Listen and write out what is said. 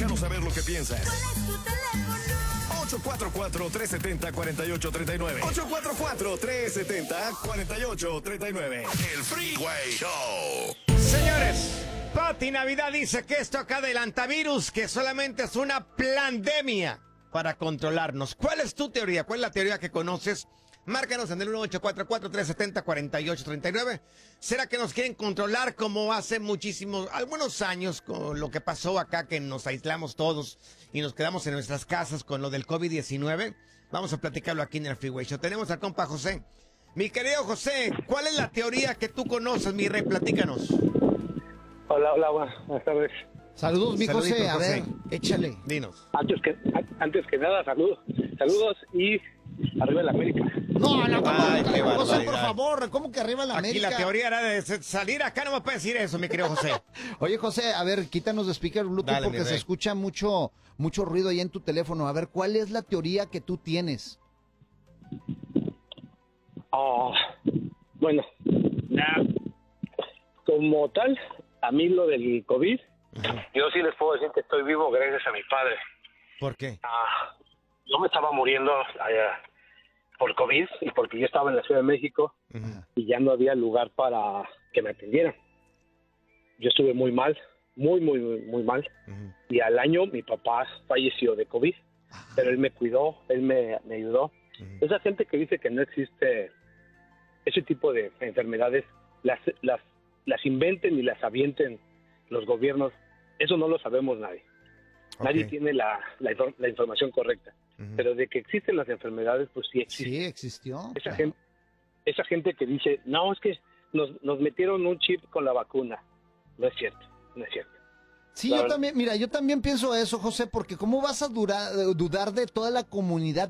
Déjanos saber lo que piensas. ¿Cuál es tu teléfono? 844-370-4839. 844-370-4839. El Freeway Show. Señores, Pati Navidad dice que esto acá del antivirus, que solamente es una pandemia para controlarnos. ¿Cuál es tu teoría? ¿Cuál es la teoría que conoces? Márcanos en el 1844-370-4839. ¿Será que nos quieren controlar como hace algunos años, con lo que pasó acá, que nos aislamos todos y nos quedamos en nuestras casas con lo del COVID-19? Vamos a platicarlo aquí en el Freeway Show. Tenemos al compa José. Mi querido José, ¿cuál es la teoría que tú conoces, mi rey? Platícanos. Hola, buenas tardes. Saludos, mi Saludito, José. A José. ver, échale. Dinos. Antes que nada, saludos y arriba la América. No, no, Ay, qué José, por barbaridad. favor, ¿cómo que arriba la Aquí América? la teoría era de salir acá, no me puedes decir eso, mi querido José. Oye, José, a ver, quítanos de speaker Bluetooth Dale, mi porque se rey. escucha mucho ruido ahí en tu teléfono. A ver, ¿cuál es la teoría que tú tienes? Bueno, como tal, a mí lo del COVID, yo sí les puedo decir que estoy vivo gracias a mi padre. ¿Por qué? Yo me estaba muriendo por COVID y porque yo estaba en la Ciudad de México y ya no había lugar para que me atendieran. Yo estuve muy mal, muy mal. Y al año mi papá falleció de COVID, pero él me cuidó, él me ayudó. Esa gente que dice que no existe ese tipo de enfermedades, las inventen y las avienten los gobiernos, eso no lo sabemos nadie. Nadie tiene la información correcta. Pero de que existen las enfermedades, pues sí existen. Sí, existió. Esa gente que dice, no, es que nos metieron un chip con la vacuna. No es cierto. Sí, La yo verdad. también, mira, yo también pienso eso, José, porque ¿cómo vas a dudar de toda la comunidad